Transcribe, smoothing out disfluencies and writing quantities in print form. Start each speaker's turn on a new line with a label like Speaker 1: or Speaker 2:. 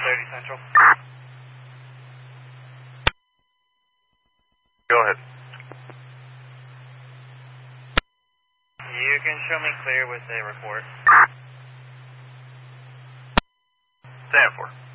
Speaker 1: 180 Central.
Speaker 2: Go ahead.
Speaker 1: You can show me clear with a report.
Speaker 2: Stand for.